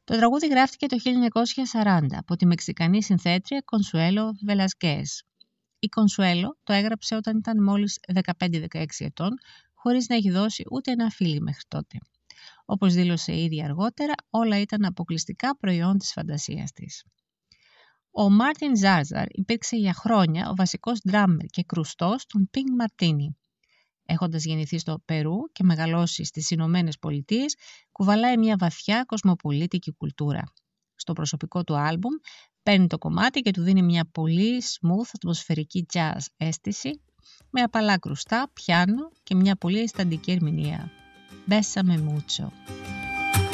Το τραγούδι γράφτηκε το 1940 από τη μεξικανή συνθέτρια Consuelo Velázquez. Η Consuelo το έγραψε όταν ήταν μόλις 15-16 ετών, χωρίς να έχει δώσει ούτε ένα φίλι μέχρι τότε. Όπως δήλωσε ήδη αργότερα, όλα ήταν αποκλειστικά προϊόν της φαντασίας της. Ο Μάρτιν Ζάρζαρ υπήρξε για χρόνια ο βασικός ντράμερ και κρουστός των Pink Martini. Έχοντας γεννηθεί στο Περού και μεγαλώσει στις Ηνωμένες Πολιτείες, κουβαλάει μια βαθιά κοσμοπολίτικη κουλτούρα. Στο προσωπικό του άλμπουμ παίρνει το κομμάτι και του δίνει μια πολύ smooth ατμοσφαιρική jazz αίσθηση, με απαλά κρουστά, πιάνο και μια πολύ αισθαντική ερμηνεία. Bésame mucho.